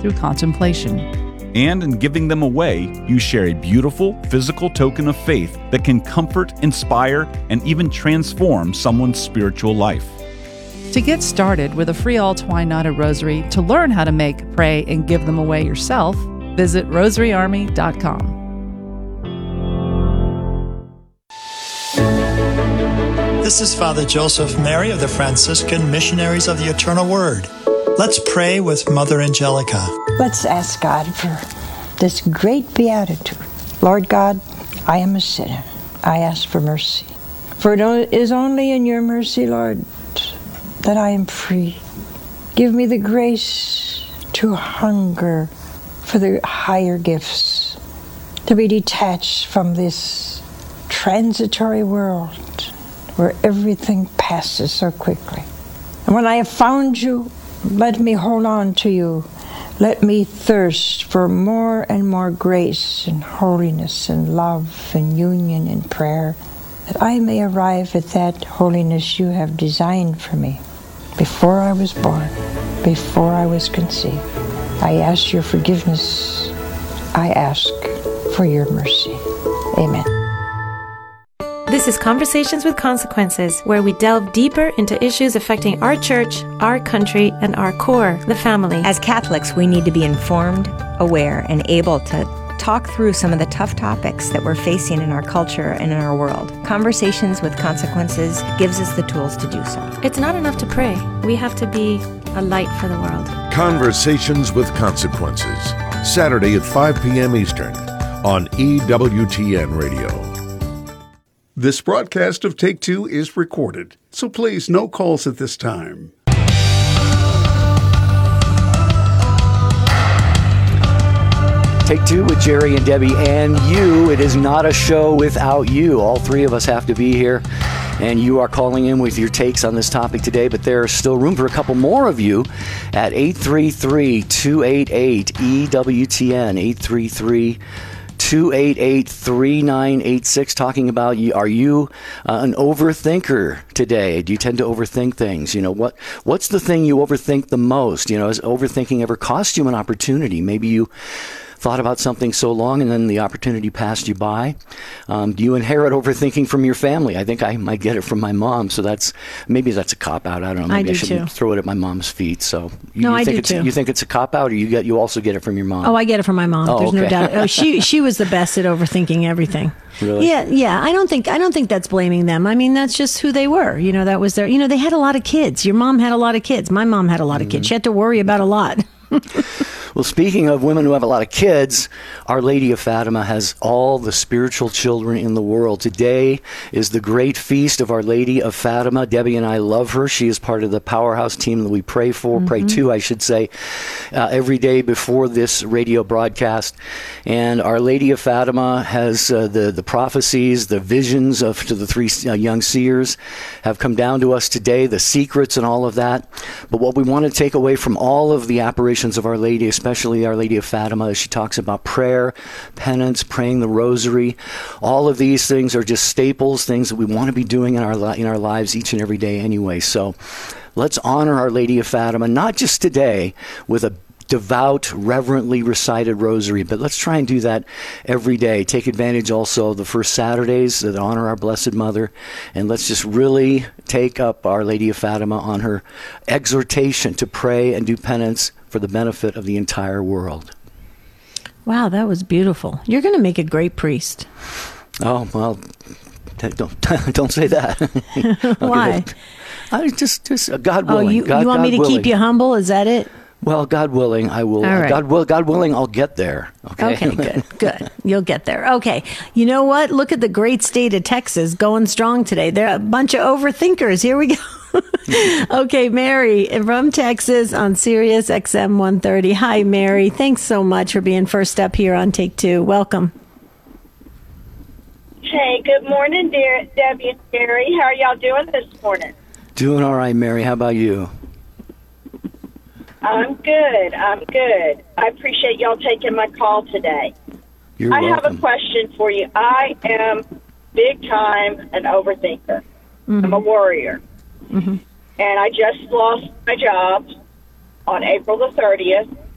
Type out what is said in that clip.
through contemplation. And in giving them away, you share a beautiful physical token of faith that can comfort, inspire, and even transform someone's spiritual life. To get started with a free all twine knotted rosary, to learn how to make, pray, and give them away yourself, visit rosaryarmy.com. This is Father Joseph Mary of the Franciscan Missionaries of the Eternal Word. Let's pray with Mother Angelica. Let's ask God for this great beatitude. Lord God, I am a sinner. I ask for mercy. For it is only in your mercy, Lord, that I am free. Give me the grace to hunger for the higher gifts, to be detached from this transitory world where everything passes so quickly. And when I have found you, let me hold on to you. Let me thirst for more and more grace and holiness and love and union and prayer, that I may arrive at that holiness you have designed for me before I was born, before I was conceived. I ask your forgiveness. I ask for your mercy. Amen. This is Conversations with Consequences, where we delve deeper into issues affecting our church, our country, and our core, the family. As Catholics, we need to be informed, aware, and able to talk through some of the tough topics that we're facing in our culture and in our world. Conversations with Consequences gives us the tools to do so. It's not enough to pray. We have to be a light for the world. Conversations with Consequences, Saturday at 5 p.m. Eastern on EWTN Radio. This broadcast of Take Two is recorded, so please, no calls at this time. Take Two with Jerry and Debbie and you. It is not a show without you. All three of us have to be here, and you are calling in with your takes on this topic today, but there's still room for a couple more of you at 833-288-EWTN, 833-288-3986, talking about, are you an overthinker today? Do you tend to overthink things? You know, what's the thing you overthink the most? You know, has overthinking ever cost you an opportunity? Maybe you thought about something so long and then the opportunity passed you by. Do you inherit overthinking from your family? I think I might get it from my mom, so maybe that's a cop-out. I don't know. Maybe I shouldn't throw it at my mom's feet. So I do too. You think it's a cop-out, or you also get it from your mom? Oh, I get it from my mom. There's no doubt. Oh, she was the best at overthinking everything. Really? Yeah. I don't think that's blaming them. I mean, that's just who they were. You know, that was their. You know, they had a lot of kids. Your mom had a lot of kids. My mom had a lot of kids. She had to worry about a lot. Well, speaking of women who have a lot of kids, Our Lady of Fatima has all the spiritual children in the world. Today is the great feast of Our Lady of Fatima. Debbie and I love her. She is part of the powerhouse team that we pray for, pray to, I should say, every day before this radio broadcast. And Our Lady of Fatima has the prophecies, the visions to the three young seers have come down to us today, the secrets and all of that. But what we want to take away from all of the apparitions of Our Lady, especially Our Lady of Fatima, as she talks about prayer, penance, praying the rosary. All of these things are just staples, things that we want to be doing in our lives each and every day anyway. So let's honor Our Lady of Fatima, not just today with a devout, reverently recited rosary, but let's try and do that every day. Take advantage also of the first Saturdays that honor our Blessed Mother, and let's just really take up Our Lady of Fatima on her exhortation to pray and do penance for the benefit of the entire world. Wow, that was beautiful. You're going to make a great priest. Oh, well, don't say that. Why? I just God willing. Oh, you want me to keep you humble? Is that it? Well, God willing, I will. All right. God willing, I'll get there. Okay, good. You'll get there. Okay. You know what? Look at the great state of Texas going strong today. They're a bunch of overthinkers. Here we go. Okay, Mary from Texas on Sirius XM 130. Hi, Mary. Thanks so much for being first up here on Take Two. Welcome. Hey, good morning, dear Debbie and Jerry. How are y'all doing this morning? Doing all right, Mary. How about you? I'm good. I appreciate y'all taking my call today. You're welcome. I have a question for you. I am big time an overthinker. I'm a worrier. And I just lost my job on April the 30th.